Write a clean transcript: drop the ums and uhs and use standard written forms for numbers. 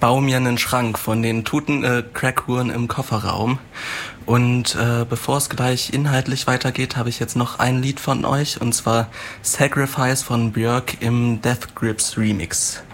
baue mir einen Schrank von den toten Crackuhren im Kofferraum. Und bevor es gleich inhaltlich weitergeht, habe ich jetzt noch ein Lied von euch, und zwar Sacrifice von Björk im Death Grips Remix.